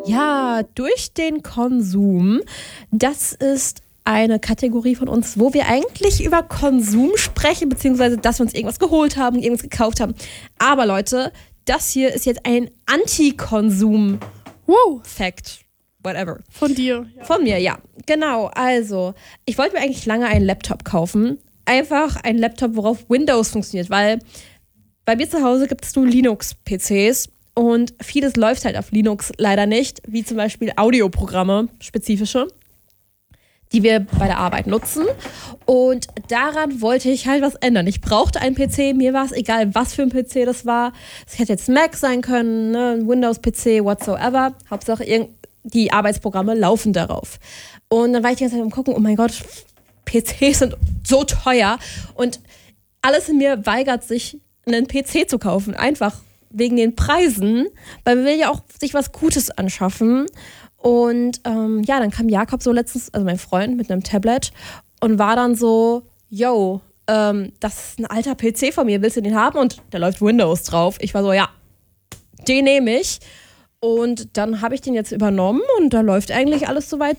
Ja, durch den Konsum. Das ist eine Kategorie von uns, wo wir eigentlich über Konsum sprechen, beziehungsweise dass wir uns irgendwas geholt haben, irgendwas gekauft haben. Aber Leute, das hier ist jetzt ein Anti-Konsum-Fact. Whatever. Von dir. Ja. Von mir, ja. Genau, also, ich wollte mir eigentlich lange einen Laptop kaufen. Einfach einen Laptop, worauf Windows funktioniert, weil bei mir zu Hause gibt es nur Linux-PCs und vieles läuft halt auf Linux leider nicht, wie zum Beispiel Audioprogramme, spezifische, die wir bei der Arbeit nutzen. Und daran wollte ich halt was ändern. Ich brauchte einen PC, mir war es egal, was für ein PC das war. Es hätte jetzt Mac sein können, ne, Windows-PC, whatsoever. Hauptsache, die Arbeitsprogramme laufen darauf. Und dann war ich die ganze Zeit am Gucken, oh mein Gott, PCs sind so teuer. Und alles in mir weigert sich, einen PC zu kaufen. Einfach wegen den Preisen, weil man will ja auch sich was Gutes anschaffen. Und dann kam Jakob so letztens, also mein Freund, mit einem Tablet und war dann so, yo, das ist ein alter PC von mir, willst du den haben? Und da läuft Windows drauf. Ich war so, ja, den nehme ich. Und dann habe ich den jetzt übernommen und da läuft eigentlich alles soweit